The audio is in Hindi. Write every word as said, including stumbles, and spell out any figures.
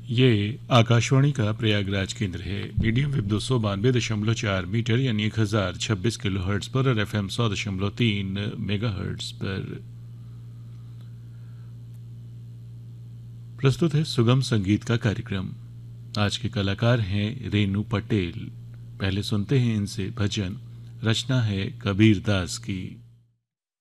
ये आकाशवाणी का प्रयागराज केंद्र है। मीडियम वेव दो सौ बानवे दशमलव चार मीटर यानी एक हजार छब्बीस किलो हर्ट्स पर और एफ एम सौ दशमलव तीन मेगा हर्ट्स पर प्रस्तुत है सुगम संगीत का कार्यक्रम। आज के कलाकार हैं रेनू पटेल। पहले सुनते हैं इनसे भजन, रचना है कबीर दास की।